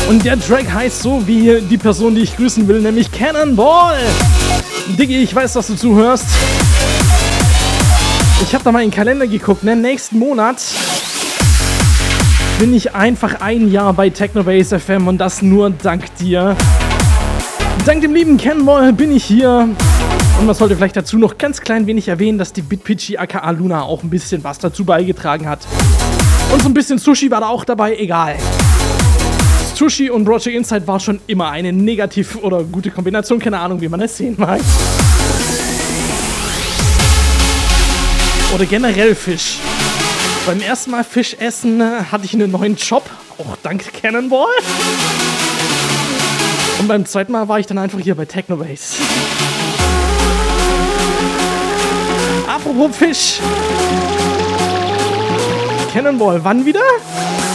Und der Track heißt so wie die Person, die ich grüßen will, nämlich Cannonball. Diggi, ich weiß, dass du zuhörst. Ich habe da mal in den Kalender geguckt, ne? Nächsten Monat bin ich einfach ein Jahr bei Technobase FM und das nur dank dir. Dank dem lieben Cannonball bin ich hier. Und man sollte vielleicht dazu noch ganz klein wenig erwähnen, dass die Bitpitchy aka Luna auch ein bisschen was dazu beigetragen hat. Und so ein bisschen Sushi war da auch dabei, egal. Sushi und Project Insight war schon immer eine negativ oder gute Kombination, keine Ahnung, wie man es sehen mag. Oder generell Fisch. Beim ersten Mal Fisch essen hatte ich einen neuen Job, auch dank Cannonball. Und beim zweiten Mal war ich dann einfach hier bei Technobase. Apropos Fisch. Cannonball, wann wieder?